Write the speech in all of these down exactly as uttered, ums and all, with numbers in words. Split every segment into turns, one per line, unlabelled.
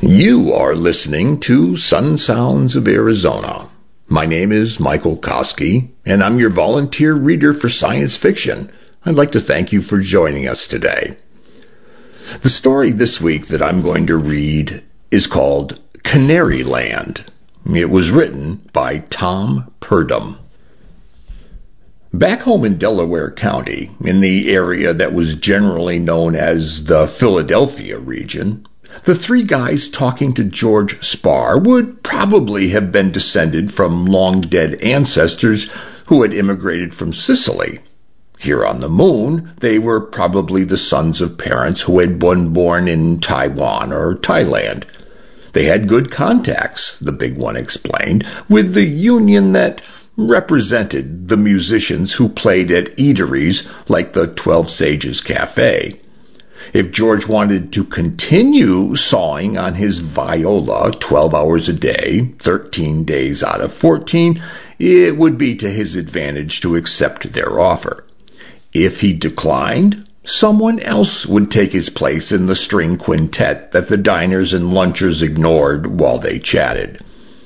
You are listening to Sun Sounds of Arizona. My name is Michael Koski, and I'm your volunteer reader for science fiction. I'd like to thank you for joining us today. The story this week that I'm going to read is called Canary Land. It was written by Tom Purdom. Back home in Delaware County, in the area that was generally known as the Philadelphia region, the three guys talking to George Spar would probably have been descended from long-dead ancestors who had immigrated from Sicily. Here on the moon, they were probably the sons of parents who had been born in Taiwan or Thailand. They had good contacts, the big one explained, with the union that represented the musicians who played at eateries like the Twelve Sages Cafe. If George wanted to continue sawing on his viola twelve hours a day, thirteen days out of fourteen, it would be to his advantage to accept their offer. If he declined, someone else would take his place in the string quintet that the diners and lunchers ignored while they chatted.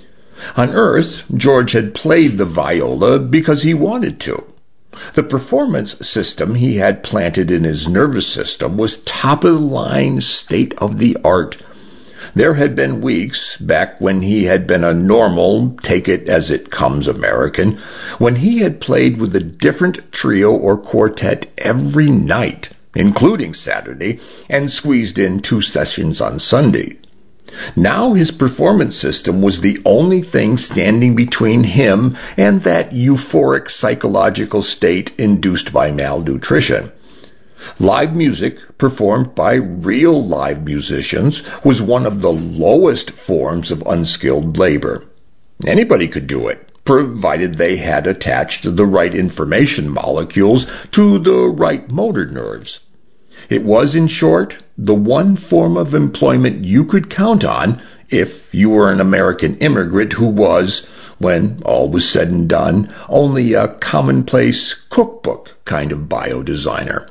On Earth, George had played the viola because he wanted to. The performance system he had planted in his nervous system was top-of-the-line, state-of-the-art. There had been weeks, back when he had been a normal, take-it-as-it-comes American, when he had played with a different trio or quartet every night, including Saturday, and squeezed in two sessions on Sunday. Now his performance system was the only thing standing between him and that euphoric psychological state induced by malnutrition. Live music, performed by real live musicians, was one of the lowest forms of unskilled labor. Anybody could do it, provided they had attached the right information molecules to the right motor nerves. It was, in short, the one form of employment you could count on if you were an American immigrant who was, when all was said and done, only a commonplace cookbook kind of biodesigner.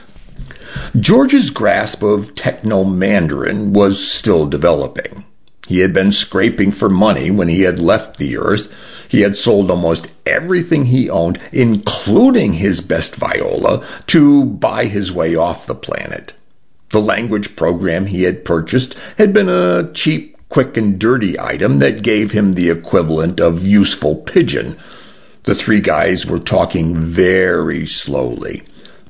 George's grasp of techno-Mandarin was still developing. He had been scraping for money when he had left the Earth. He had sold almost everything he owned, including his best viola, to buy his way off the planet. The language program he had purchased had been a cheap, quick and dirty item that gave him the equivalent of useful pigeon. The three guys were talking very slowly.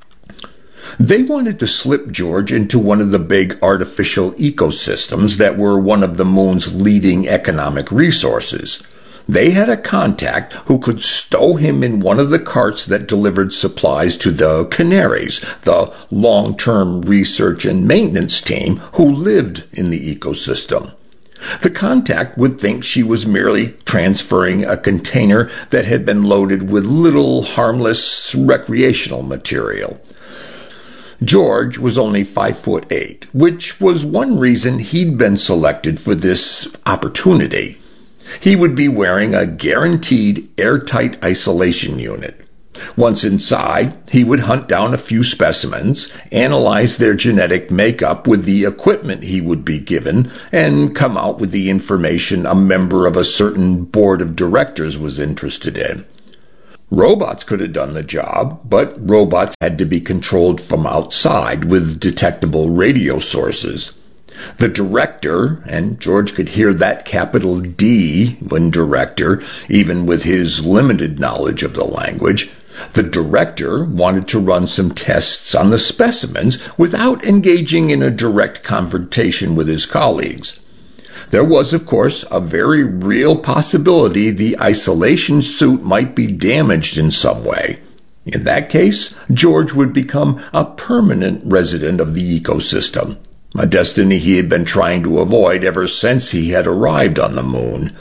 They wanted to slip George into one of the big artificial ecosystems that were one of the moon's leading economic resources. They had a contact who could stow him in one of the carts that delivered supplies to the Canaries, the long-term research and maintenance team who lived in the ecosystem. The contact would think she was merely transferring a container that had been loaded with little harmless recreational material. George was only five foot eight, which was one reason he'd been selected for this opportunity. He would be wearing a guaranteed airtight isolation unit. Once inside, he would hunt down a few specimens, analyze their genetic makeup with the equipment he would be given, and come out with the information a member of a certain board of directors was interested in. Robots could have done the job, but robots had to be controlled from outside with detectable radio sources. The director, and George could hear that capital D when director, even with his limited knowledge of the language, the director wanted to run some tests on the specimens without engaging in a direct confrontation with his colleagues. There was, of course, a very real possibility the isolation suit might be damaged in some way. In that case, George would become a permanent resident of the ecosystem, a destiny he had been trying to avoid ever since he had arrived on the moon.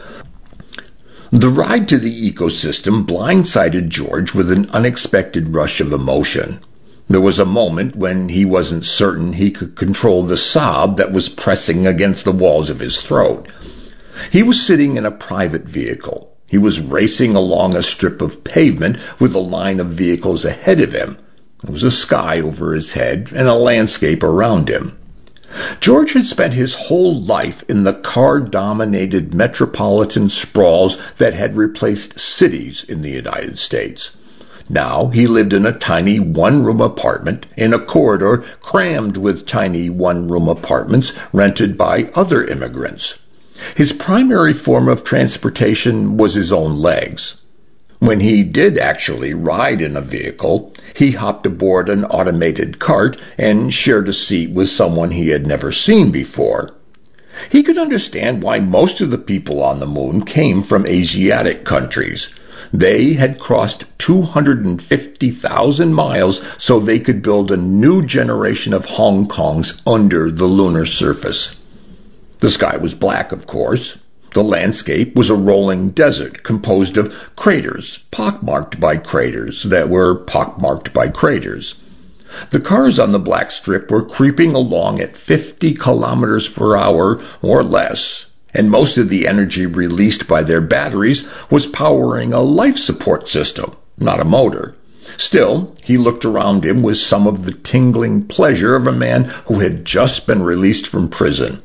The ride to the ecosystem blindsided George with an unexpected rush of emotion. There was a moment when he wasn't certain he could control the sob that was pressing against the walls of his throat. He was sitting in a private vehicle. He was racing along a strip of pavement with a line of vehicles ahead of him. There was a sky over his head and a landscape around him. George had spent his whole life in the car-dominated metropolitan sprawls that had replaced cities in the United States. Now he lived in a tiny one-room apartment in a corridor crammed with tiny one-room apartments rented by other immigrants. His primary form of transportation was his own legs. When he did actually ride in a vehicle, he hopped aboard an automated cart and shared a seat with someone he had never seen before. He could understand why most of the people on the moon came from Asiatic countries. They had crossed two hundred fifty thousand miles so they could build a new generation of Hong Kongs under the lunar surface. The sky was black, of course. The landscape was a rolling desert composed of craters, pockmarked by craters that were pockmarked by craters. The cars on the black strip were creeping along at fifty kilometers per hour or less, and most of the energy released by their batteries was powering a life support system, not a motor. Still, he looked around him with some of the tingling pleasure of a man who had just been released from prison.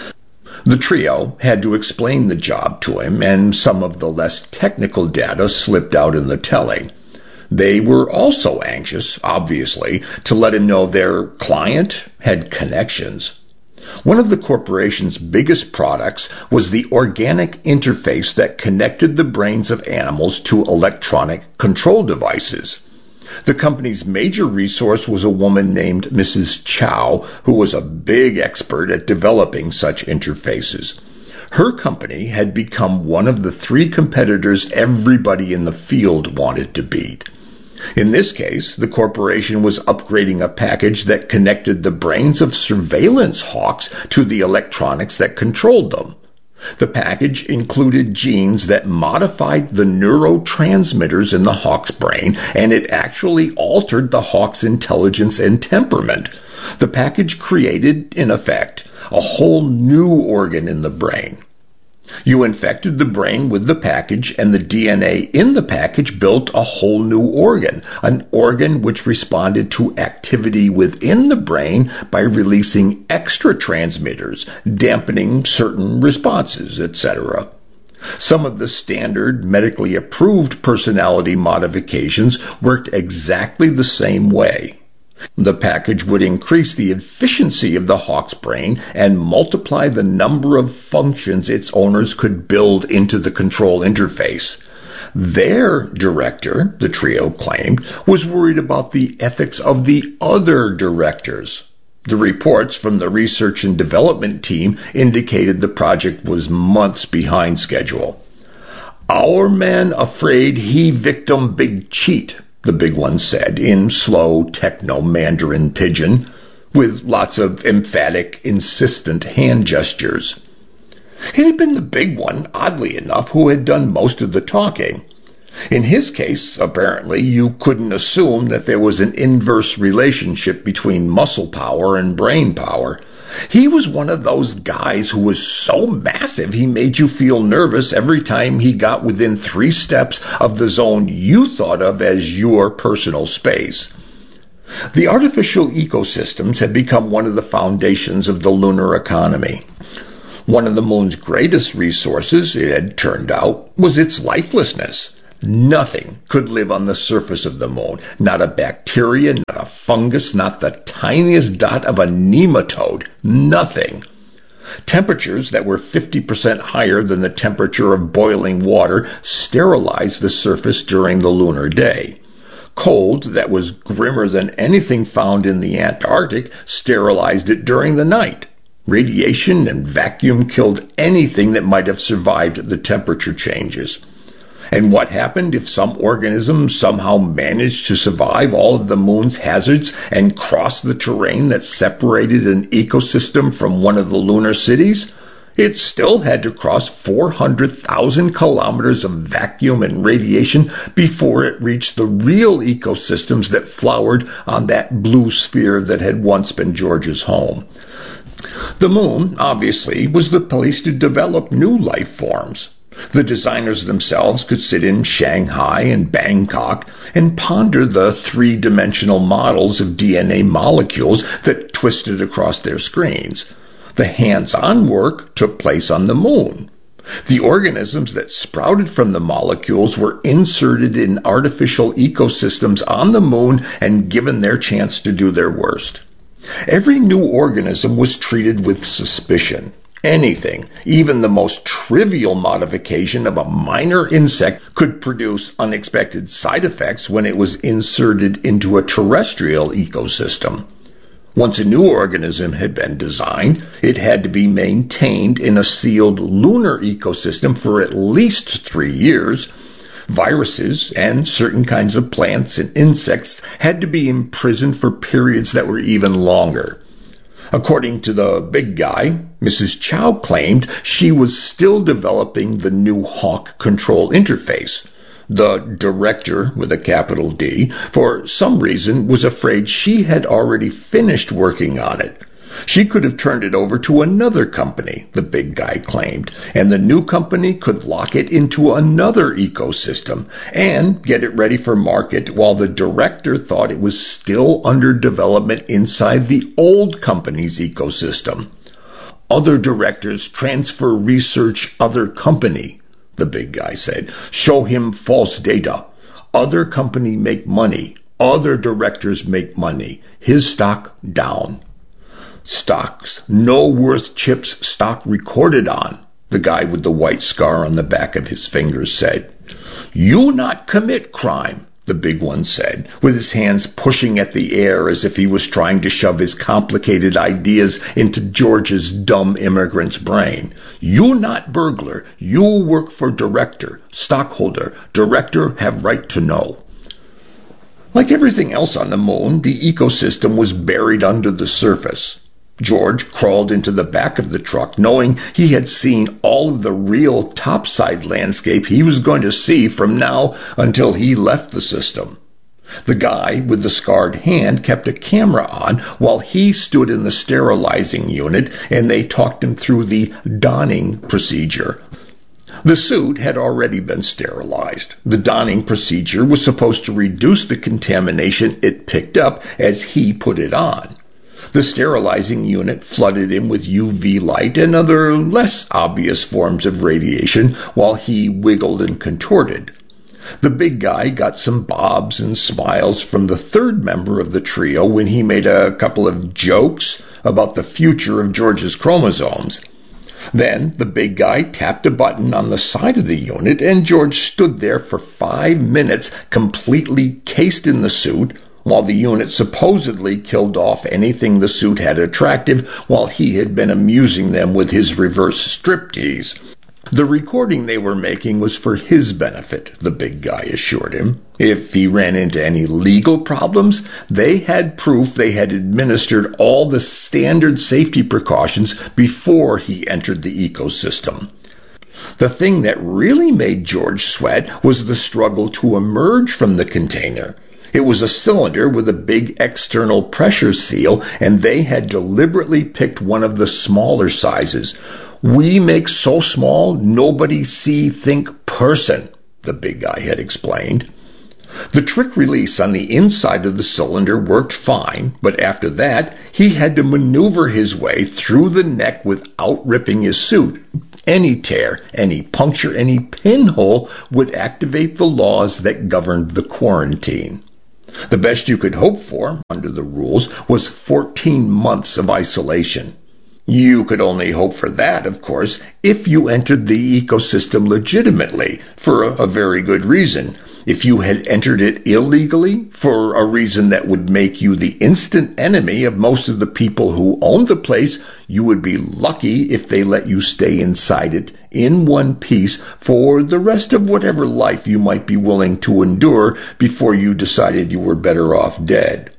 The trio had to explain the job to him, and some of the less technical data slipped out in the telling. They were also anxious, obviously, to let him know their client had connections. One of the corporation's biggest products was the organic interface that connected the brains of animals to electronic control devices. The company's major resource was a woman named Missus Chow, who was a big expert at developing such interfaces. Her company had become one of the three competitors everybody in the field wanted to beat. In this case, the corporation was upgrading a package that connected the brains of surveillance hawks to the electronics that controlled them. The package included genes that modified the neurotransmitters in the hawk's brain, and it actually altered the hawk's intelligence and temperament. The package created, in effect, a whole new organ in the brain. You infected the brain with the package, and the D N A in the package built a whole new organ, an organ which responded to activity within the brain by releasing extra transmitters, dampening certain responses, et cetera. Some of the standard medically approved personality modifications worked exactly the same way. The package would increase the efficiency of the hawk's brain and multiply the number of functions its owners could build into the control interface. Their director, the trio claimed, was worried about the ethics of the other directors. The reports from the research and development team indicated the project was months behind schedule. "Our man afraid he victim big cheat," the big one said in slow techno-Mandarin pidgin, with lots of emphatic, insistent hand gestures. It had been the big one, oddly enough, who had done most of the talking. In his case, apparently, you couldn't assume that there was an inverse relationship between muscle power and brain power. He was one of those guys who was so massive he made you feel nervous every time he got within three steps of the zone you thought of as your personal space. The artificial ecosystems had become one of the foundations of the lunar economy. One of the moon's greatest resources, it had turned out, was its lifelessness. Nothing could live on the surface of the moon. Not a bacteria, not a fungus, not the tiniest dot of a nematode. Nothing. Temperatures that were fifty percent higher than the temperature of boiling water sterilized the surface during the lunar day. Cold that was grimmer than anything found in the Antarctic sterilized it during the night. Radiation and vacuum killed anything that might have survived the temperature changes. And what happened if some organism somehow managed to survive all of the moon's hazards and cross the terrain that separated an ecosystem from one of the lunar cities? It still had to cross four hundred thousand kilometers of vacuum and radiation before it reached the real ecosystems that flowered on that blue sphere that had once been George's home. The moon, obviously, was the place to develop new life forms. The designers themselves could sit in Shanghai and Bangkok and ponder the three-dimensional models of D N A molecules that twisted across their screens. The hands-on work took place on the moon. The organisms that sprouted from the molecules were inserted in artificial ecosystems on the moon and given their chance to do their worst. Every new organism was treated with suspicion. Anything, even the most trivial modification of a minor insect, could produce unexpected side effects when it was inserted into a terrestrial ecosystem. Once a new organism had been designed, it had to be maintained in a sealed lunar ecosystem for at least three years. Viruses and certain kinds of plants and insects had to be imprisoned for periods that were even longer. According to the big guy, Missus Chow claimed she was still developing the new Hawk control interface. The director, with a capital D, for some reason was afraid she had already finished working on it. She could have turned it over to another company, the big guy claimed, and the new company could lock it into another ecosystem and get it ready for market while the director thought it was still under development inside the old company's ecosystem. Other directors transfer research other company, the big guy said. Show him false data. Other company make money. Other directors make money. His stock down. Stocks no worth chips stock recorded on, the guy with the white scar on the back of his fingers said. You not commit crime, the big one said, with his hands pushing at the air as if he was trying to shove his complicated ideas into George's dumb immigrant's brain. You not burglar. You work for director, stockholder. Director have right to know. Like everything else on the moon, the ecosystem was buried under the surface. George crawled into the back of the truck, knowing he had seen all of the real topside landscape he was going to see from now until he left the system. The guy with the scarred hand kept a camera on while he stood in the sterilizing unit, and they talked him through the donning procedure. The suit had already been sterilized. The donning procedure was supposed to reduce the contamination it picked up as he put it on. The sterilizing unit flooded him with U V light and other less obvious forms of radiation while he wiggled and contorted. The big guy got some bobs and smiles from the third member of the trio when he made a couple of jokes about the future of George's chromosomes. Then the big guy tapped a button on the side of the unit, and George stood there for five minutes completely cased in the suit, while the unit supposedly killed off anything the suit had attractive while he had been amusing them with his reverse striptease. The recording they were making was for his benefit, the big guy assured him. If he ran into any legal problems, they had proof they had administered all the standard safety precautions before he entered the ecosystem. The thing that really made George sweat was the struggle to emerge from the container. It was a cylinder with a big external pressure seal, and they had deliberately picked one of the smaller sizes. We make so small, nobody see think person, the big guy had explained. The trick release on the inside of the cylinder worked fine, but after that, he had to maneuver his way through the neck without ripping his suit. Any tear, any puncture, any pinhole would activate the laws that governed the quarantine. The best you could hope for, under the rules, was fourteen months of isolation. You could only hope for that, of course, if you entered the ecosystem legitimately, for a, a very good reason. If you had entered it illegally, for a reason that would make you the instant enemy of most of the people who owned the place, you would be lucky if they let you stay inside it in one piece for the rest of whatever life you might be willing to endure before you decided you were better off dead.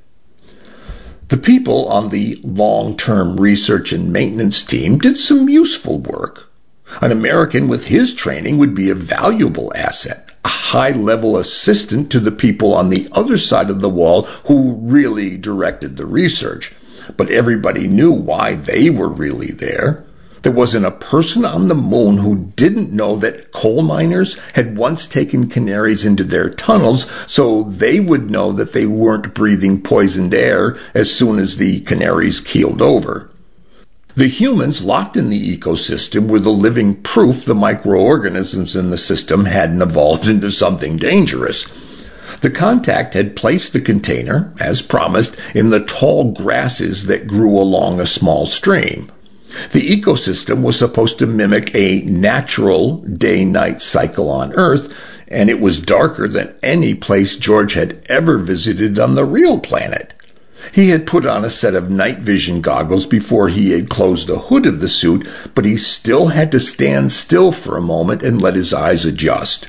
The people on the long-term research and maintenance team did some useful work. An American with his training would be a valuable asset, a high-level assistant to the people on the other side of the wall who really directed the research. But everybody knew why they were really there. There wasn't a person on the moon who didn't know that coal miners had once taken canaries into their tunnels so they would know that they weren't breathing poisoned air as soon as the canaries keeled over. The humans locked in the ecosystem were the living proof the microorganisms in the system hadn't evolved into something dangerous. The contact had placed the container, as promised, in the tall grasses that grew along a small stream. The ecosystem was supposed to mimic a natural day-night cycle on Earth, and it was darker than any place George had ever visited on the real planet. He had put on a set of night vision goggles before he had closed the hood of the suit, but he still had to stand still for a moment and let his eyes adjust.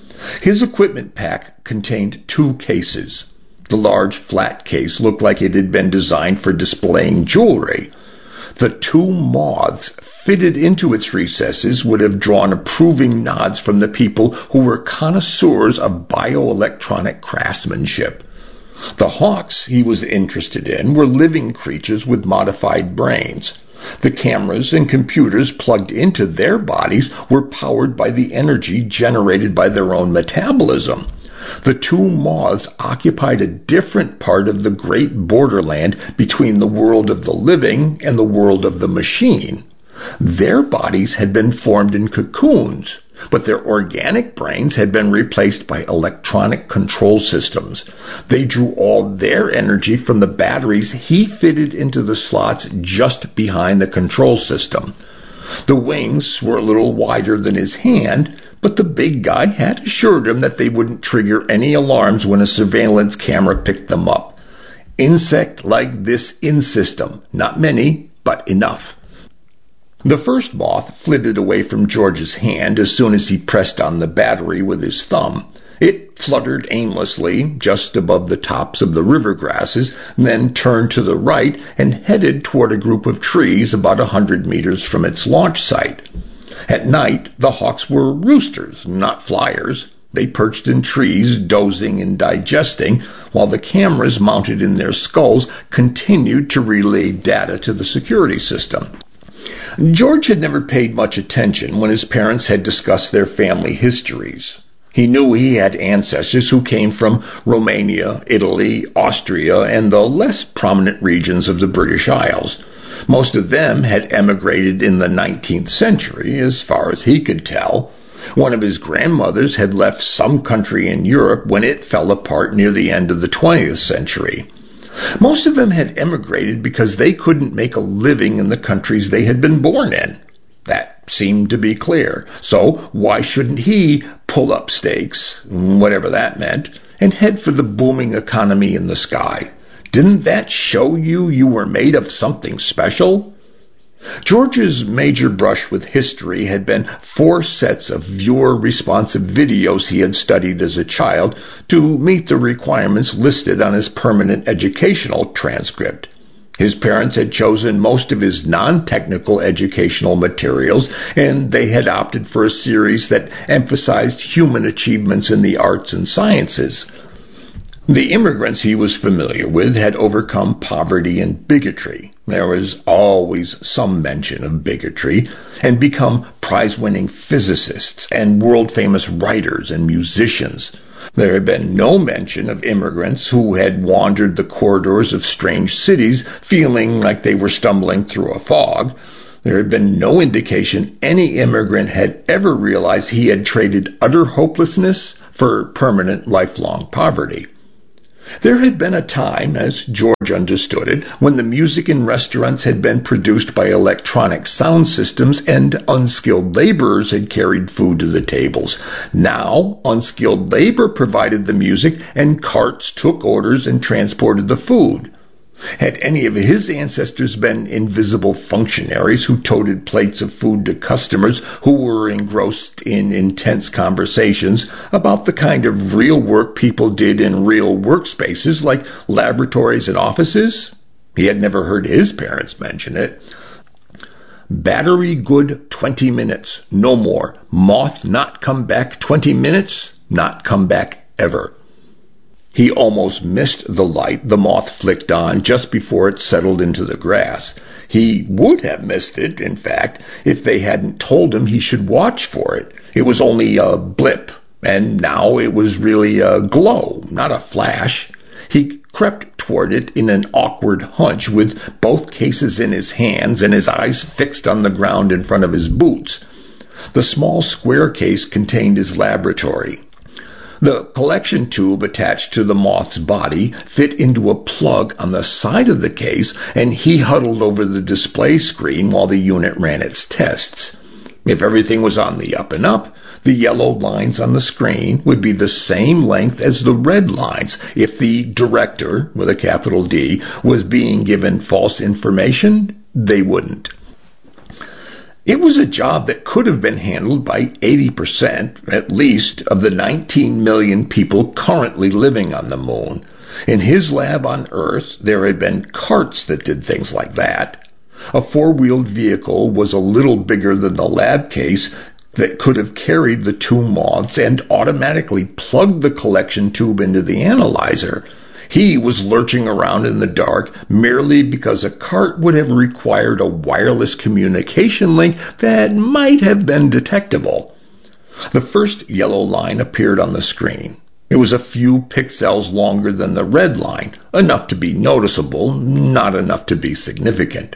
His equipment pack contained two cases. The large flat case looked like it had been designed for displaying jewelry. The two moths fitted into its recesses would have drawn approving nods from the people who were connoisseurs of bioelectronic craftsmanship. The hawks he was interested in were living creatures with modified brains. The cameras and computers plugged into their bodies were powered by the energy generated by their own metabolism. The two moths occupied a different part of the great borderland between the world of the living and the world of the machine. Their bodies had been formed in cocoons, but their organic brains had been replaced by electronic control systems. They drew all their energy from the batteries he fitted into the slots just behind the control system. The wings were a little wider than his hand, but the big guy had assured him that they wouldn't trigger any alarms when a surveillance camera picked them up. Insect like this in system. Not many, but enough. The first moth flitted away from George's hand as soon as he pressed on the battery with his thumb. It fluttered aimlessly just above the tops of the river grasses, and then turned to the right and headed toward a group of trees about a hundred meters from its launch site. At night, the hawks were roosters, not flyers. They perched in trees, dozing and digesting, while the cameras mounted in their skulls continued to relay data to the security system. George had never paid much attention when his parents had discussed their family histories. He knew he had ancestors who came from Romania, Italy, Austria, and the less prominent regions of the British Isles. Most of them had emigrated in the nineteenth century, as far as he could tell. One of his grandmothers had left some country in Europe when it fell apart near the end of the twentieth century. Most of them had emigrated because they couldn't make a living in the countries they had been born in. That seemed to be clear. So why shouldn't he pull up stakes, whatever that meant, and head for the booming economy in the sky? Didn't that show you you were made of something special? George's major brush with history had been four sets of viewer-responsive videos he had studied as a child to meet the requirements listed on his permanent educational transcript. His parents had chosen most of his non-technical educational materials, and they had opted for a series that emphasized human achievements in the arts and sciences. The immigrants he was familiar with had overcome poverty and bigotry. There was always some mention of bigotry, and become prize-winning physicists and world-famous writers and musicians. There had been no mention of immigrants who had wandered the corridors of strange cities feeling like they were stumbling through a fog. There had been no indication any immigrant had ever realized he had traded utter hopelessness for permanent lifelong poverty. There had been a time, as George understood it, when the music in restaurants had been produced by electronic sound systems and unskilled laborers had carried food to the tables. Now, unskilled labor provided the music and carts took orders and transported the food. Had any of his ancestors been invisible functionaries who toted plates of food to customers who were engrossed in intense conversations about the kind of real work people did in real workspaces like laboratories and offices? He had never heard his parents mention it. Battery good twenty minutes, no more. Moth not come back twenty minutes, not come back ever. He almost missed the light the moth flicked on just before it settled into the grass. He would have missed it, in fact, if they hadn't told him he should watch for it. It was only a blip, and now it was really a glow, not a flash. He crept toward it in an awkward hunch, with both cases in his hands and his eyes fixed on the ground in front of his boots. The small square case contained his laboratory. The collection tube attached to the moth's body fit into a plug on the side of the case, and he huddled over the display screen while the unit ran its tests. If everything was on the up and up, the yellow lines on the screen would be the same length as the red lines. If the director, with a capital D, was being given false information, they wouldn't. It was a job that could have been handled by eighty percent, at least, of the nineteen million people currently living on the moon. In his lab on Earth, there had been carts that did things like that. A four-wheeled vehicle was a little bigger than the lab case that could have carried the two moths and automatically plugged the collection tube into the analyzer. He was lurching around in the dark merely because a cart would have required a wireless communication link that might have been detectable. The first yellow line appeared on the screen. It was a few pixels longer than the red line, enough to be noticeable, not enough to be significant.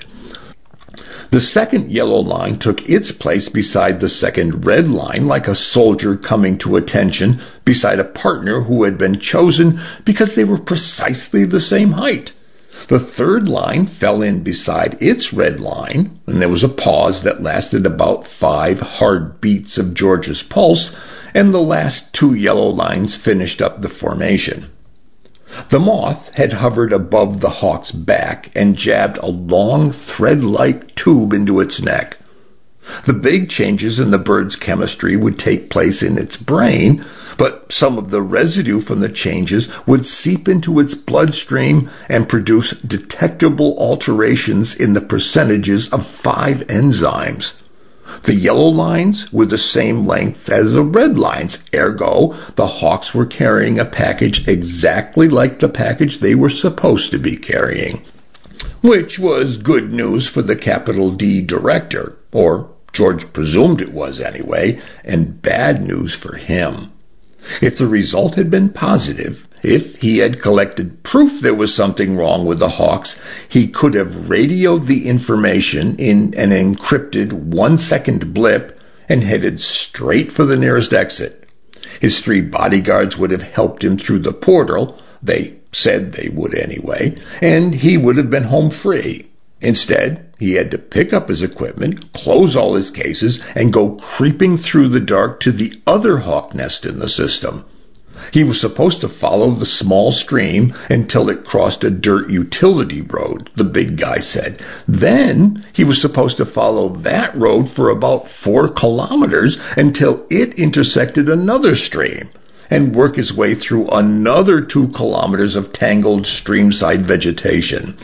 The second yellow line took its place beside the second red line, like a soldier coming to attention beside a partner who had been chosen because they were precisely the same height. The third line fell in beside its red line, and there was a pause that lasted about five hard beats of George's pulse, and the last two yellow lines finished up the formation. The moth had hovered above the hawk's back and jabbed a long thread-like tube into its neck. The big changes in the bird's chemistry would take place in its brain, but some of the residue from the changes would seep into its bloodstream and produce detectable alterations in the percentages of five enzymes. The yellow lines were the same length as the red lines, ergo, the hawks were carrying a package exactly like the package they were supposed to be carrying, which was good news for the capital D director, or George presumed it was anyway, and bad news for him. If the result had been positive, if he had collected proof there was something wrong with the hawks, he could have radioed the information in an encrypted one-second blip and headed straight for the nearest exit. His three bodyguards would have helped him through the portal, they said they would anyway, and he would have been home free. Instead, he had to pick up his equipment, close all his cases, and go creeping through the dark to the other hawk nest in the system. He was supposed to follow the small stream until it crossed a dirt utility road, the big guy said. Then he was supposed to follow that road for about four kilometers until it intersected another stream, and work his way through another two kilometers of tangled streamside vegetation.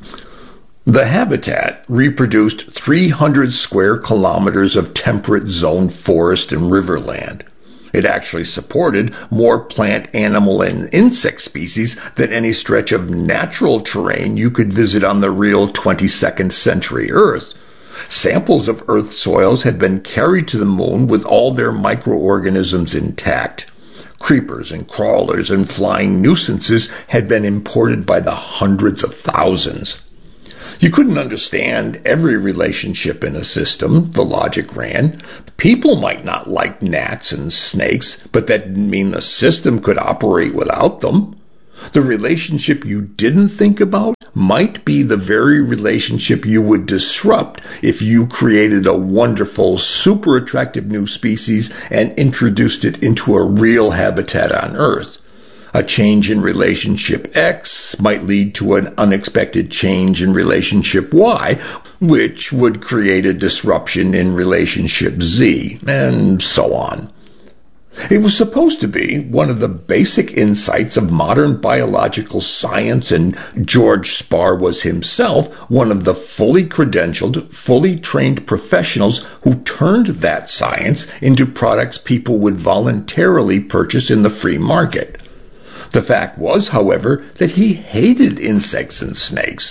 The habitat reproduced three hundred square kilometers of temperate zone forest and riverland. It actually supported more plant, animal, and insect species than any stretch of natural terrain you could visit on the real twenty-second century Earth. Samples of Earth soils had been carried to the moon with all their microorganisms intact. Creepers and crawlers and flying nuisances had been imported by the hundreds of thousands. You couldn't understand every relationship in a system, the logic ran. People might not like gnats and snakes, but that didn't mean the system could operate without them. The relationship you didn't think about might be the very relationship you would disrupt if you created a wonderful, super attractive new species and introduced it into a real habitat on Earth. A change in relationship X might lead to an unexpected change in relationship Y, which would create a disruption in relationship Z, and so on. It was supposed to be one of the basic insights of modern biological science, and George Spar was himself one of the fully credentialed, fully trained professionals who turned that science into products people would voluntarily purchase in the free market. The fact was, however, that he hated insects and snakes.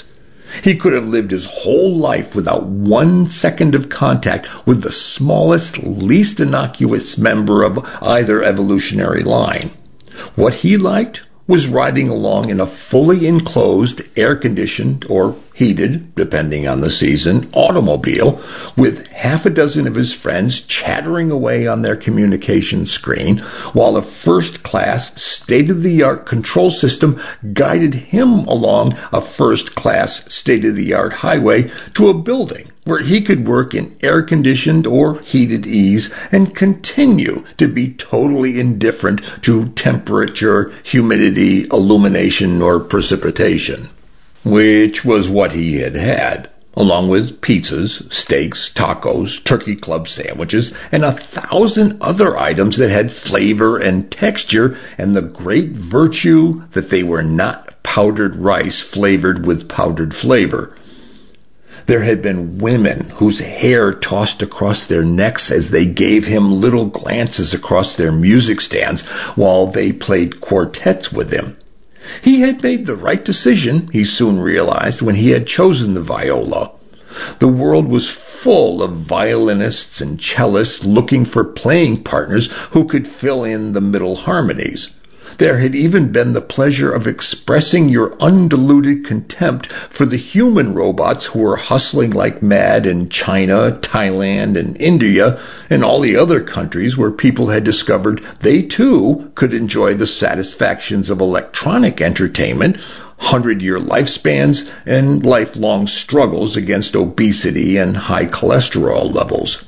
He could have lived his whole life without one second of contact with the smallest, least innocuous member of either evolutionary line. What he liked was riding along in a fully enclosed, air-conditioned, or heated, depending on the season, automobile with half a dozen of his friends chattering away on their communication screen while a first-class, state-of-the-art control system guided him along a first-class, state-of-the-art highway to a building where he could work in air-conditioned or heated ease and continue to be totally indifferent to temperature, humidity, illumination, or precipitation, which was what he had had, along with pizzas, steaks, tacos, turkey club sandwiches, and a thousand other items that had flavor and texture and the great virtue that they were not powdered rice flavored with powdered flavor. There had been women whose hair tossed across their necks as they gave him little glances across their music stands while they played quartets with him. He had made the right decision, he soon realized, when he had chosen the viola. The world was full of violinists and cellists looking for playing partners who could fill in the middle harmonies. There had even been the pleasure of expressing your undiluted contempt for the human robots who were hustling like mad in China, Thailand, and India, and all the other countries where people had discovered they too could enjoy the satisfactions of electronic entertainment, hundred-year lifespans, and lifelong struggles against obesity and high cholesterol levels.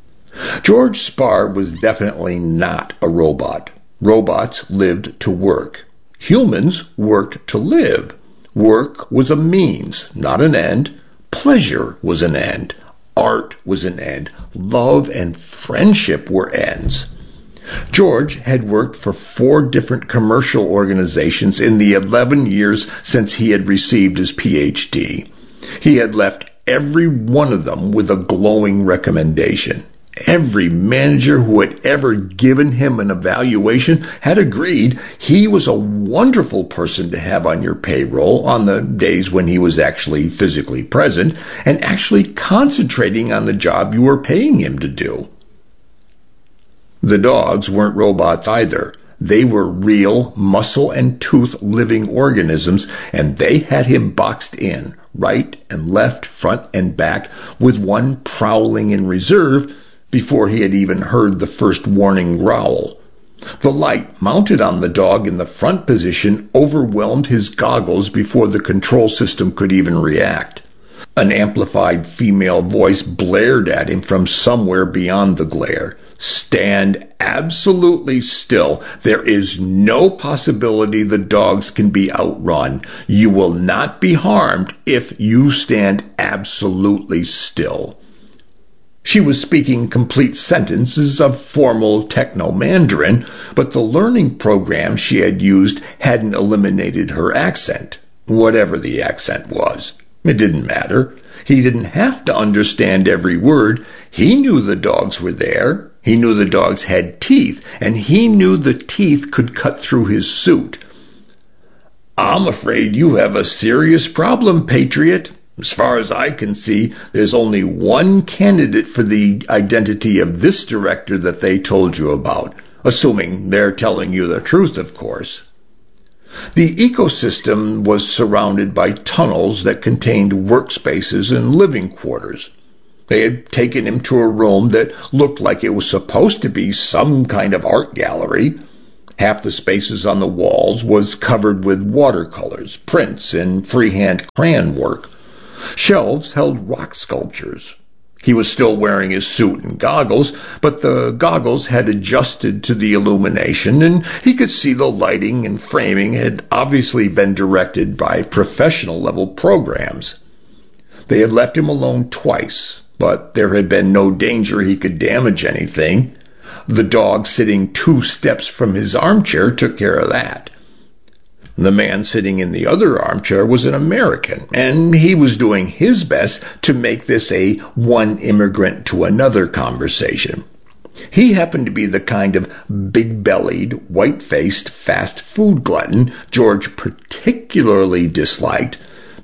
George Spar was definitely not a robot. Robots lived to work. Humans worked to live. Work was a means, not an end. Pleasure was an end. Art was an end. Love and friendship were ends. George had worked for four different commercial organizations in the eleven years since he had received his P H D. He had left every one of them with a glowing recommendation. Every manager who had ever given him an evaluation had agreed he was a wonderful person to have on your payroll on the days when he was actually physically present and actually concentrating on the job you were paying him to do. The dogs weren't robots either. They were real muscle and tooth living organisms, and they had him boxed in, right and left, front and back, with one prowling in reserve before he had even heard the first warning growl. The light mounted on the dog in the front position overwhelmed his goggles before the control system could even react. An amplified female voice blared at him from somewhere beyond the glare. Stand absolutely still. There is no possibility the dogs can be outrun. You will not be harmed if you stand absolutely still. She was speaking complete sentences of formal techno-Mandarin, but the learning program she had used hadn't eliminated her accent, whatever the accent was. It didn't matter. He didn't have to understand every word. He knew the dogs were there. He knew the dogs had teeth, and he knew the teeth could cut through his suit. "I'm afraid you have a serious problem, Patriot. As far as I can see, there's only one candidate for the identity of this director that they told you about, assuming they're telling you the truth, of course." The ecosystem was surrounded by tunnels that contained workspaces and living quarters. They had taken him to a room that looked like it was supposed to be some kind of art gallery. Half the spaces on the walls was covered with watercolors, prints, and freehand crayon work. Shelves held rock sculptures. He was still wearing his suit and goggles, but the goggles had adjusted to the illumination, and he could see the lighting and framing had obviously been directed by professional-level programs. They had left him alone twice, but there had been no danger he could damage anything. The dog sitting two steps from his armchair took care of that. The man sitting in the other armchair was an American, and he was doing his best to make this a one immigrant to another conversation. He happened to be the kind of big-bellied, white-faced fast food glutton George particularly disliked,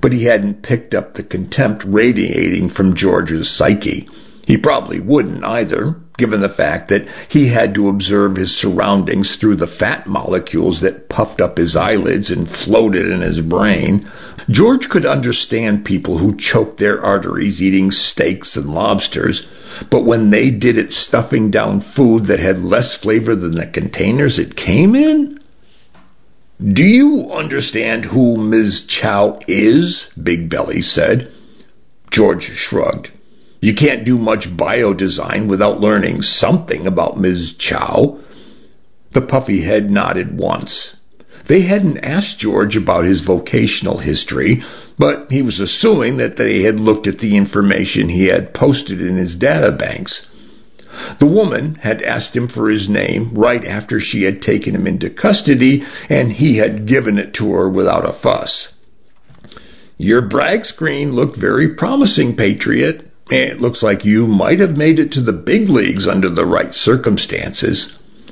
but he hadn't picked up the contempt radiating from George's psyche. He probably wouldn't either, given the fact that he had to observe his surroundings through the fat molecules that puffed up his eyelids and floated in his brain. George could understand people who choked their arteries eating steaks and lobsters, but when they did it stuffing down food that had less flavor than the containers it came in? "Do you understand who Miz Chow is?" Big Belly said. George shrugged. "You can't do much biodesign without learning something about Miz Chow." The puffy head nodded once. They hadn't asked George about his vocational history, but he was assuming that they had looked at the information he had posted in his databanks. The woman had asked him for his name right after she had taken him into custody, and he had given it to her without a fuss. "Your brag screen looked very promising, Patriot. It looks like you might have made it to the big leagues under the right circumstances."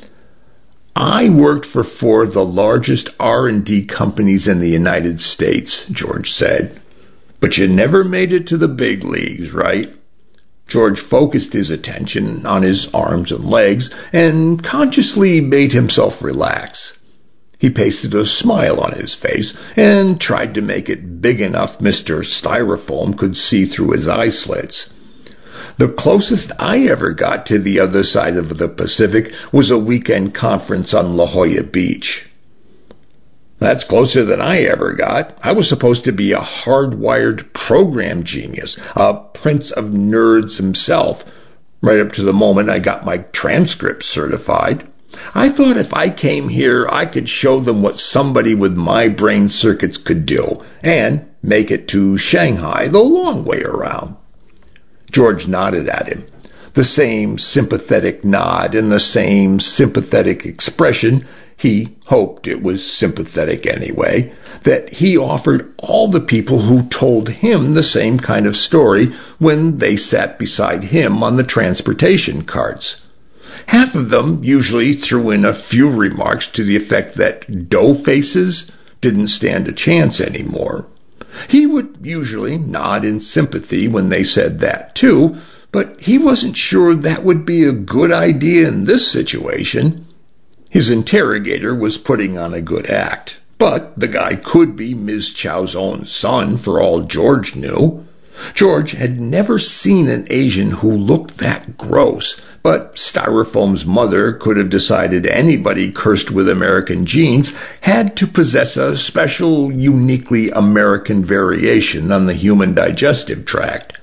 "I worked for four of the largest R and D companies in the United States," George said. "But you never made it to the big leagues, right?" George focused his attention on his arms and legs and consciously made himself relax. He pasted a smile on his face and tried to make it big enough Mister Styrofoam could see through his eye slits. "The closest I ever got to the other side of the Pacific was a weekend conference on La Jolla Beach." "That's closer than I ever got. I was supposed to be a hardwired program genius, a prince of nerds himself, right up to the moment I got my transcripts certified. I thought if I came here, I could show them what somebody with my brain circuits could do, and make it to Shanghai the long way around." George nodded at him. The same sympathetic nod and the same sympathetic expression. He hoped it was sympathetic anyway, that he offered all the people who told him the same kind of story when they sat beside him on the transportation carts. Half of them usually threw in a few remarks to the effect that dough faces didn't stand a chance anymore. He would usually nod in sympathy when they said that too, but he wasn't sure that would be a good idea in this situation. His interrogator was putting on a good act, but the guy could be Miz Chow's own son for all George knew. George had never seen an Asian who looked that gross, but Styrofoam's mother could have decided anybody cursed with American genes had to possess a special, uniquely American variation on the human digestive tract.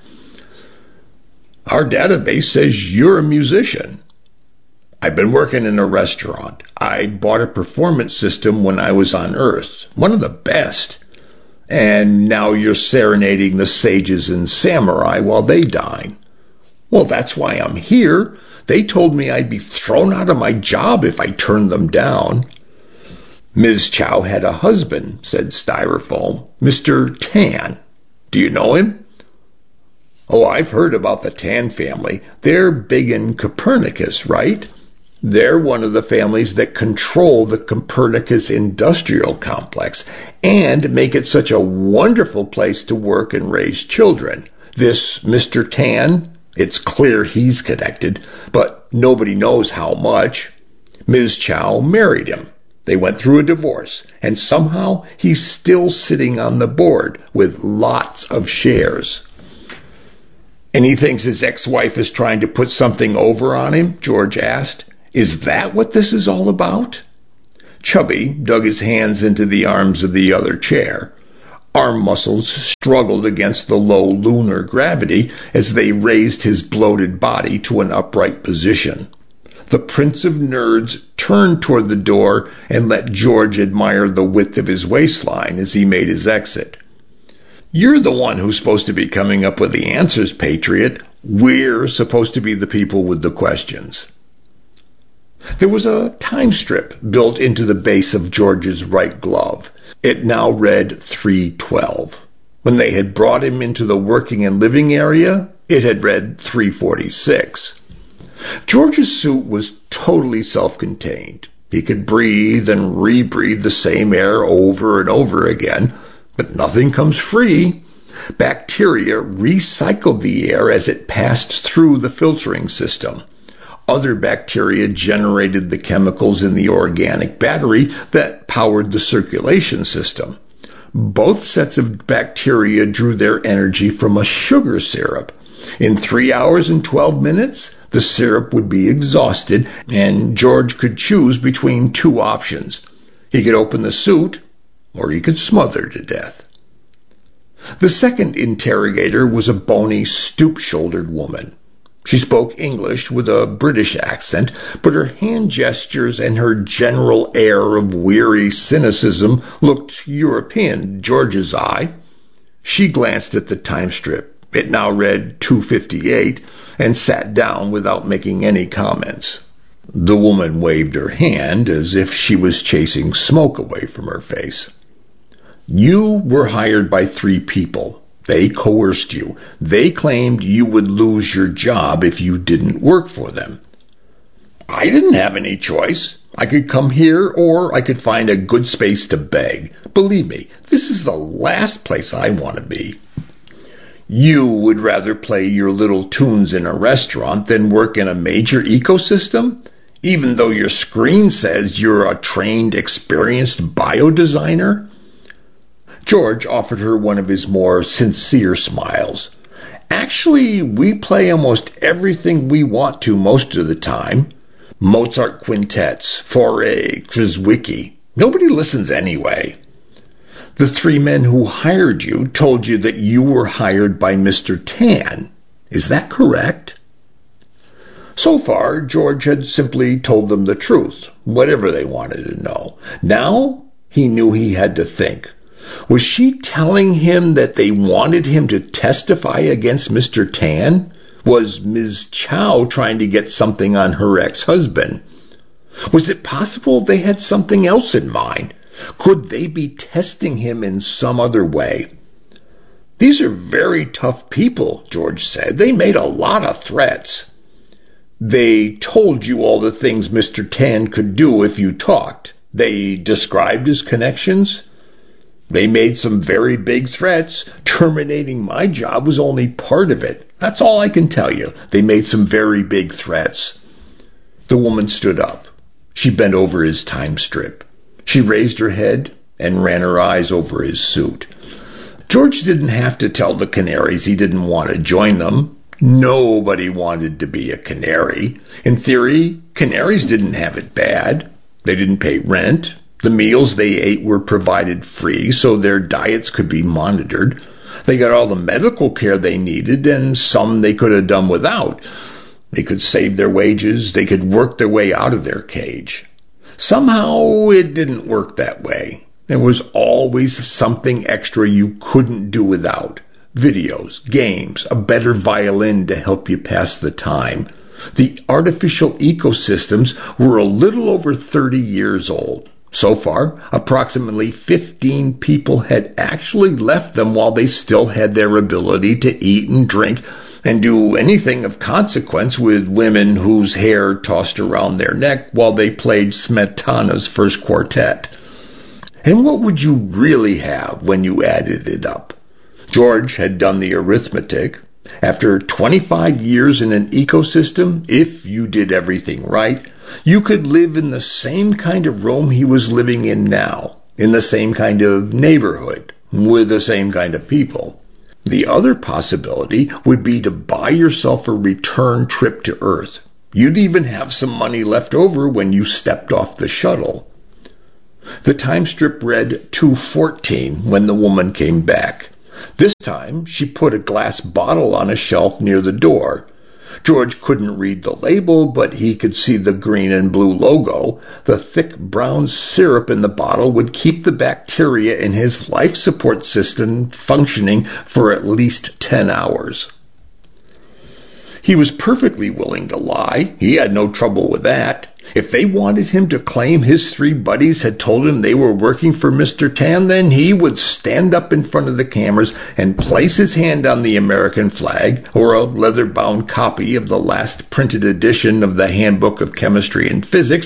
"Our database says you're a musician." "I've been working in a restaurant. I bought a performance system when I was on Earth, one of the best. And now you're serenading the sages and samurai while they dine." "Well, that's why I'm here. They told me I'd be thrown out of my job if I turned them down." "Miz Chow had a husband," said Styrofoam, "Mister Tan. Do you know him?" "Oh, I've heard about the Tan family. They're big in Copernicus, right? They're one of the families that control the Copernicus industrial complex and make it such a wonderful place to work and raise children. This Mister Tan, it's clear he's connected, but nobody knows how much. Miz Chow married him. They went through a divorce, and somehow he's still sitting on the board with lots of shares." "And he thinks his ex-wife is trying to put something over on him?" George asked. "Is that what this is all about?" Chubby dug his hands into the arms of the other chair. Arm muscles struggled against the low lunar gravity as they raised his bloated body to an upright position. The Prince of Nerds turned toward the door and let George admire the width of his waistline as he made his exit. "You're the one who's supposed to be coming up with the answers, Patriot. We're supposed to be the people with the questions." There was a time strip built into the base of George's right glove. It now read three twelve. When they had brought him into the working and living area, it had read three forty-six. George's suit was totally self-contained. He could breathe and rebreathe the same air over and over again, But nothing comes free. Bacteria recycled the air as it passed through the filtering system. Other bacteria generated the chemicals in the organic battery that powered the circulation system. Both sets of bacteria drew their energy from a sugar syrup. In three hours and twelve minutes, the syrup would be exhausted, and George could choose between two options. He could open the suit, or he could smother to death. The second interrogator was a bony, stoop-shouldered woman. She spoke English with a British accent, but her hand gestures and her general air of weary cynicism looked European to George's eye. She glanced at the time strip. It now read two fifty-eight, and sat down without making any comments. The woman waved her hand as if she was chasing smoke away from her face. You were hired by three people. They coerced you. They claimed you would lose your job if you didn't work for them. I didn't have any choice. I could come here, or I could find a good space to beg. Believe me, this is the last place I want to be. You would rather play your little tunes in a restaurant than work in a major ecosystem, even though your screen says you're a trained, experienced biodesigner? George offered her one of his more sincere smiles. Actually, we play almost everything we want to most of the time. Mozart quintets, Fauré, Krzywicki. Nobody listens anyway. The three men who hired you told you that you were hired by Mister Tan. Is that correct? So far, George had simply told them the truth, whatever they wanted to know. Now, he knew he had to think. Was she telling him that they wanted him to testify against Mister Tan? Was Miz Chow trying to get something on her ex-husband? Was it possible they had something else in mind? Could they be testing him in some other way? These are very tough people, George said. They made a lot of threats. They told you all the things Mister Tan could do if you talked. They described his connections. They made some very big threats. Terminating my job was only part of it. That's all I can tell you. They made some very big threats. The woman stood up. She bent over his time strip. She raised her head and ran her eyes over his suit. George didn't have to tell the canaries he didn't want to join them. Nobody wanted to be a canary. In theory, canaries didn't have it bad. They didn't pay rent. The meals they ate were provided free, so their diets could be monitored. They got all the medical care they needed, and some they could have done without. They could save their wages. They could work their way out of their cage. Somehow it didn't work that way. There was always something extra you couldn't do without. Videos, games, a better violin to help you pass the time. The artificial ecosystems were a little over thirty years old. So far, approximately fifteen people had actually left them while they still had their ability to eat and drink and do anything of consequence with women whose hair tossed around their neck while they played Smetana's first quartet. And what would you really have when you added it up? George had done the arithmetic. After twenty-five years in an ecosystem, if you did everything right, you could live in the same kind of room he was living in now, in the same kind of neighborhood, with the same kind of people. The other possibility would be to buy yourself a return trip to Earth. You'd even have some money left over when you stepped off the shuttle. The time strip read two fourteen when the woman came back. This time, she put a glass bottle on a shelf near the door. George couldn't read the label, but he could see the green and blue logo. The thick brown syrup in the bottle would keep the bacteria in his life support system functioning for at least ten hours. He was perfectly willing to lie. He had no trouble with that. If they wanted him to claim his three buddies had told him they were working for Mister Tan, then he would stand up in front of the cameras and place his hand on the American flag or a leather-bound copy of the last printed edition of the Handbook of Chemistry and Physics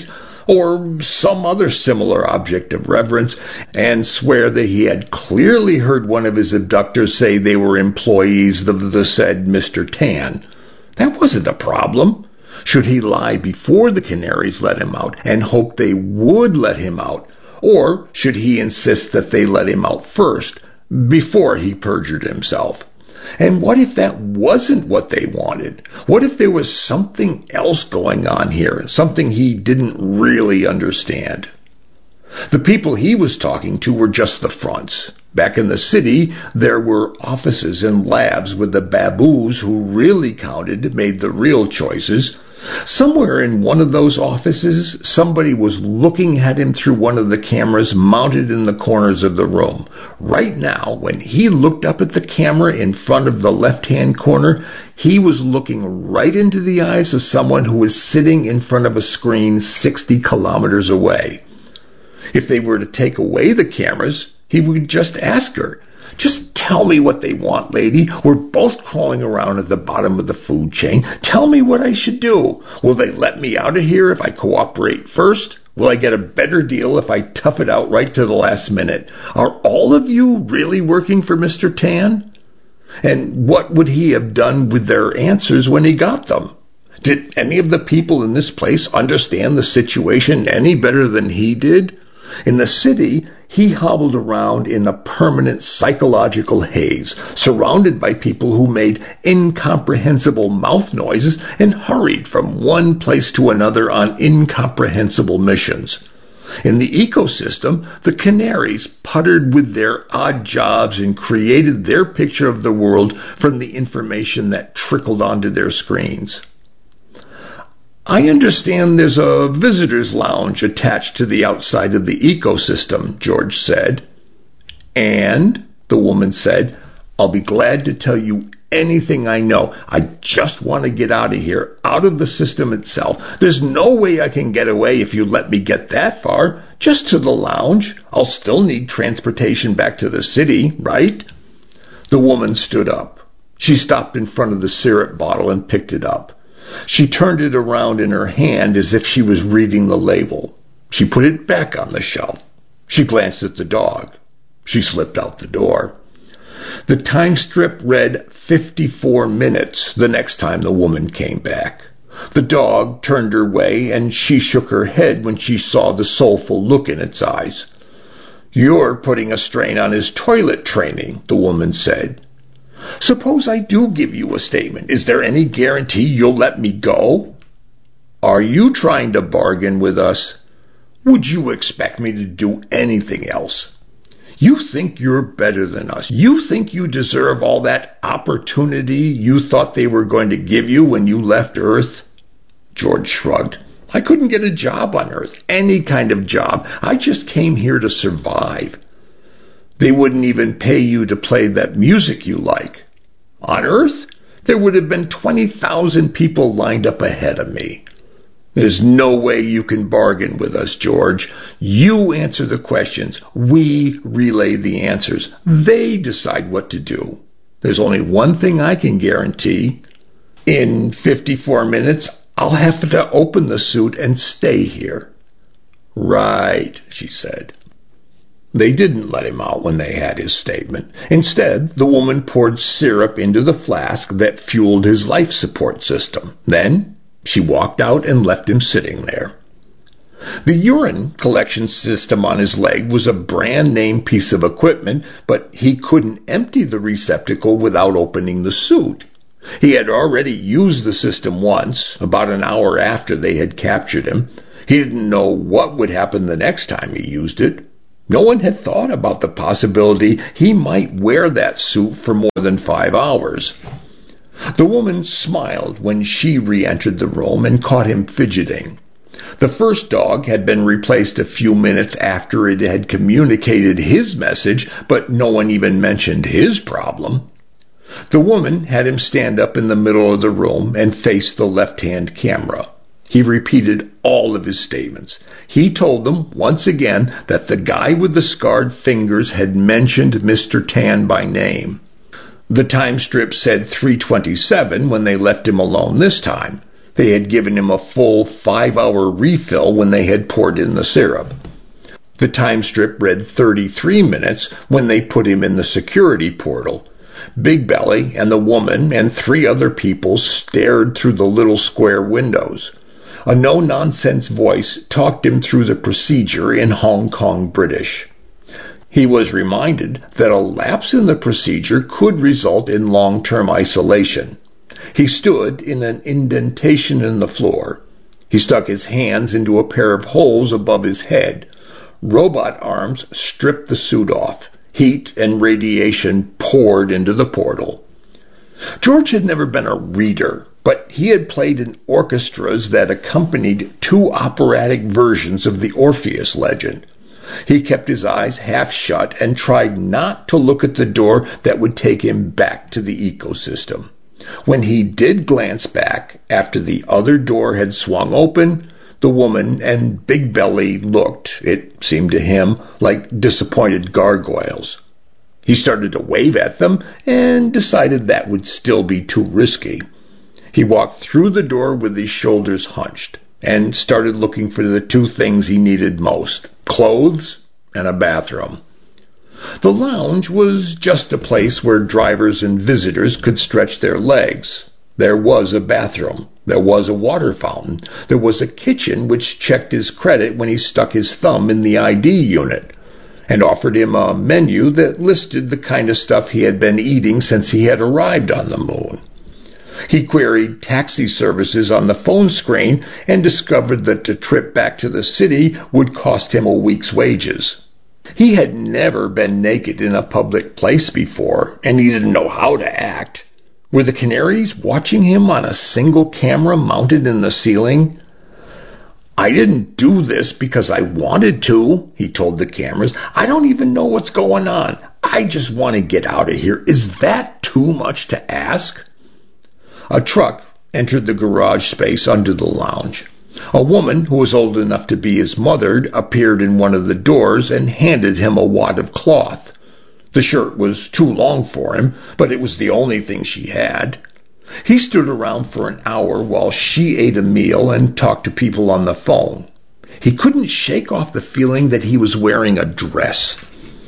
or some other similar object of reverence, and swear that he had clearly heard one of his abductors say they were employees of the said Mister Tan. That wasn't a problem. Should he lie before the Canaries let him out and hope they would let him out, or should he insist that they let him out first, before he perjured himself? And what if that wasn't what they wanted? What if there was something else going on here, something he didn't really understand? The people he was talking to were just the fronts. Back in the city, there were offices and labs with the baboos who really counted, made the real choices. Somewhere in one of those offices, somebody was looking at him through one of the cameras mounted in the corners of the room. Right now, when he looked up at the camera in front of the left-hand corner, he was looking right into the eyes of someone who was sitting in front of a screen sixty kilometers away. If they were to take away the cameras, he would just ask her, "Just tell me what they want, lady. We're both crawling around at the bottom of the food chain. Tell me what I should do. Will they let me out of here if I cooperate first? Will I get a better deal if I tough it out right to the last minute? Are all of you really working for Mister Tan?" And what would he have done with their answers when he got them? Did any of the people in this place understand the situation any better than he did? In the city, he hobbled around in a permanent psychological haze, surrounded by people who made incomprehensible mouth noises and hurried from one place to another on incomprehensible missions. In the ecosystem, the Canaries puttered with their odd jobs and created their picture of the world from the information that trickled onto their screens. "I understand there's a visitor's lounge attached to the outside of the ecosystem," George said. "And," the woman said, "I'll be glad to tell you anything I know. I just want to get out of here, out of the system itself. There's no way I can get away if you let me get that far, just to the lounge. I'll still need transportation back to the city, right?" The woman stood up. She stopped in front of the syrup bottle and picked it up. She turned it around in her hand as if she was reading the label. She put it back on the shelf. She glanced at the dog. She slipped out the door. The time strip read fifty-four minutes the next time the woman came back. The dog turned her way, and she shook her head when she saw the soulful look in its eyes. "You're putting a strain on his toilet training," the woman said. "Suppose I do give you a statement. Is there any guarantee you'll let me go?" "Are you trying to bargain with us?" "Would you expect me to do anything else? You think you're better than us. You think you deserve all that opportunity you thought they were going to give you when you left Earth?" George shrugged. "I couldn't get a job on Earth, any kind of job. I just came here to survive. They wouldn't even pay you to play that music you like. On Earth, there would have been twenty thousand people lined up ahead of me. There's no way you can bargain with us, George. You answer the questions. We relay the answers. They decide what to do. There's only one thing I can guarantee. In fifty-four minutes, I'll have to open the suit and stay here." "Right," she said. They didn't let him out when they had his statement. Instead, the woman poured syrup into the flask that fueled his life support system. Then she walked out and left him sitting there. The urine collection system on his leg was a brand-name piece of equipment, but he couldn't empty the receptacle without opening the suit. He had already used the system once, about an hour after they had captured him. He didn't know what would happen the next time he used it. No one had thought about the possibility he might wear that suit for more than five hours. The woman smiled when she re-entered the room and caught him fidgeting. The first dog had been replaced a few minutes after it had communicated his message, but no one even mentioned his problem. The woman had him stand up in the middle of the room and face the left-hand camera. He repeated all of his statements. He told them once again that the guy with the scarred fingers had mentioned Mister Tan by name. The time strip said three twenty-seven when they left him alone this time. They had given him a full five-hour refill when they had poured in the syrup. The time strip read thirty-three minutes when they put him in the security portal. Big Belly and the woman and three other people stared through the little square windows. A no-nonsense voice talked him through the procedure in Hong Kong British. He was reminded that a lapse in the procedure could result in long-term isolation. He stood in an indentation in the floor. He stuck his hands into a pair of holes above his head. Robot arms stripped the suit off. Heat and radiation poured into the portal. George had never been a reader, but he had played in orchestras that accompanied two operatic versions of the Orpheus legend. He kept his eyes half shut and tried not to look at the door that would take him back to the ecosystem. When he did glance back, after the other door had swung open, the woman and Big Belly looked, it seemed to him, like disappointed gargoyles. He started to wave at them and decided that would still be too risky. He walked through the door with his shoulders hunched and started looking for the two things he needed most, clothes and a bathroom. The lounge was just a place where drivers and visitors could stretch their legs. There was a bathroom. There was a water fountain. There was a kitchen which checked his credit when he stuck his thumb in the I D unit and offered him a menu that listed the kind of stuff he had been eating since he had arrived on the moon. He queried taxi services on the phone screen and discovered that the trip back to the city would cost him a week's wages. He had never been naked in a public place before, and he didn't know how to act. Were the canaries watching him on a single camera mounted in the ceiling? "I didn't do this because I wanted to," he told the cameras. "I don't even know what's going on. I just want to get out of here. Is that too much to ask?" A truck entered the garage space under the lounge. A woman who was old enough to be his mother appeared in one of the doors and handed him a wad of cloth. The shirt was too long for him, but it was the only thing she had. He stood around for an hour while she ate a meal and talked to people on the phone. He couldn't shake off the feeling that he was wearing a dress.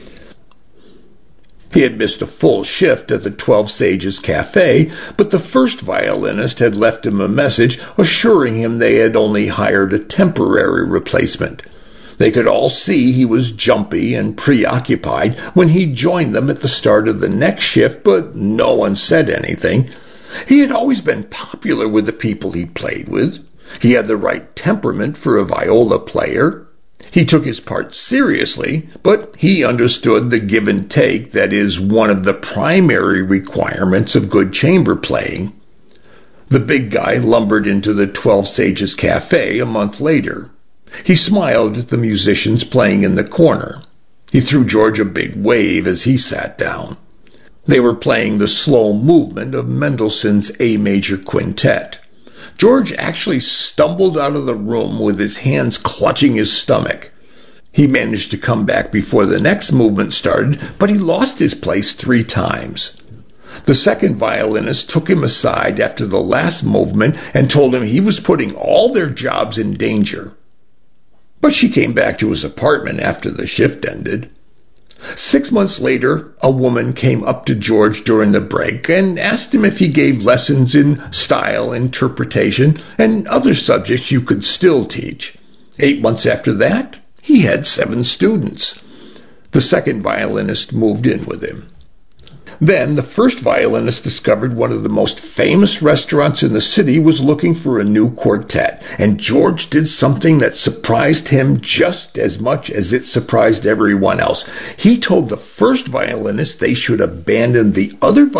He had missed a full shift at the Twelve Sages Cafe, but the first violinist had left him a message assuring him they had only hired a temporary replacement. They could all see he was jumpy and preoccupied when he joined them at the start of the next shift, but no one said anything. He had always been popular with the people he played with. He had the right temperament for a viola player. He took his part seriously, but he understood the give and take that is one of the primary requirements of good chamber playing. The big guy lumbered into the Twelve Sages Cafe a month later. He smiled at the musicians playing in the corner. He threw George a big wave as he sat down. They were playing the slow movement of Mendelssohn's A Major Quintet. George actually stumbled out of the room with his hands clutching his stomach. He managed to come back before the next movement started, but he lost his place three times. The second violinist took him aside after the last movement and told him he was putting all their jobs in danger. But she came back to his apartment after the shift ended. Six months later, a woman came up to George during the break and asked him if he gave lessons in style interpretation and other subjects you could still teach. Eight months after that, he had seven students. The second violinist moved in with him. Then the first violinist discovered one of the most famous restaurants in the city was looking for a new quartet, and George did something that surprised him just as much as it surprised everyone else. He told the first violinist they should abandon the other